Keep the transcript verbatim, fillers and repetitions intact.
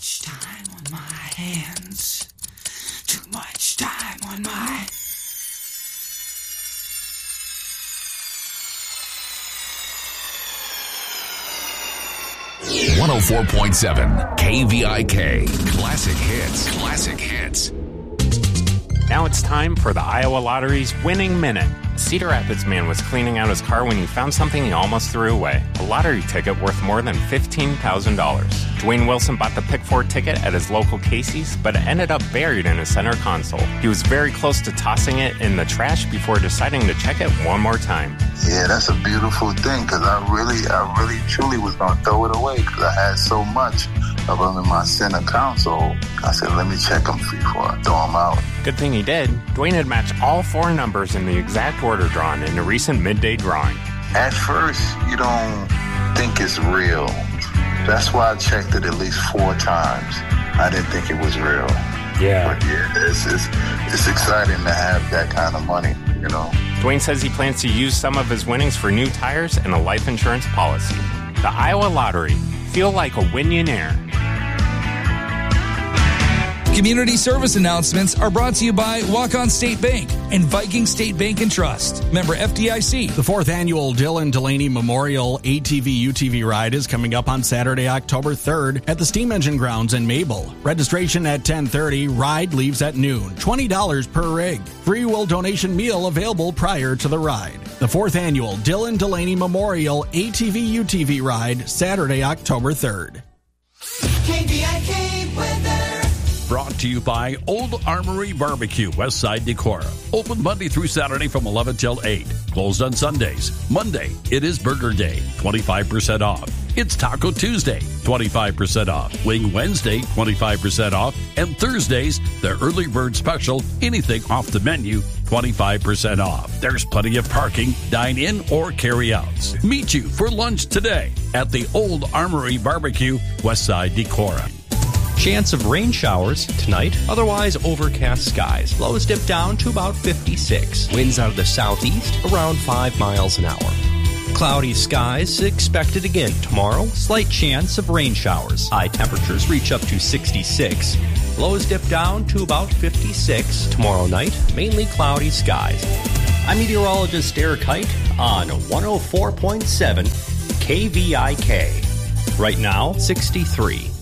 much time on my hands. Too much time on my... one oh four point seven K V I K. Classic hits. Classic hits. Now it's time for the Iowa Lottery's Winning Minute. A Cedar Rapids man was cleaning out his car when he found something he almost threw away. A lottery ticket worth more than fifteen thousand dollars. Dwayne Wilson bought the Pick four ticket at his local Casey's, but it ended up buried in his center console. He was very close to tossing it in the trash before deciding to check it one more time. Yeah, that's a beautiful thing, because I really, I really, truly was going to throw it away, because I had so much of them in my center console. I said, let me check them before I throw them out. Good thing he did. Dwayne had matched all four numbers in the exact order drawn in a recent midday drawing. At first, you don't think it's real. That's why I checked it at least four times. I didn't think it was real. Yeah. But yeah, it's, it's, it's exciting to have that kind of money, you know. Dwayne says he plans to use some of his winnings for new tires and a life insurance policy. The Iowa Lottery. Feel like a Winionaire. Community service announcements are brought to you by Walk-On State Bank and Viking State Bank and Trust. Member F D I C. The fourth annual Dylan Delaney Memorial A T V U T V ride is coming up on Saturday, October third at the Steam Engine Grounds in Mabel. Registration at ten thirty. Ride leaves at noon. twenty dollars per rig. Free will donation meal available prior to the ride. The fourth annual Dylan Delaney Memorial A T V U T V ride, Saturday, October third. K V I K weather. Brought to you by Old Armory Barbecue, Westside Decorah. Open Monday through Saturday from eleven till eight. Closed on Sundays. Monday, it is Burger Day, twenty-five percent off. It's Taco Tuesday, twenty-five percent off. Wing Wednesday, twenty-five percent off. And Thursdays, the early bird special, anything off the menu, twenty-five percent off. There's plenty of parking, dine-in, or carry-outs. Meet you for lunch today at the Old Armory Barbecue, Westside Decorah. Chance of rain showers tonight, otherwise overcast skies. Lows dip down to about fifty-six. Winds out of the southeast around five miles an hour. Cloudy skies expected again tomorrow. Slight chance of rain showers. High temperatures reach up to sixty-six. Lows dip down to about fifty-six. Tomorrow night, mainly cloudy skies. I'm meteorologist Eric Height on one oh four point seven K V I K. Right now, sixty-three.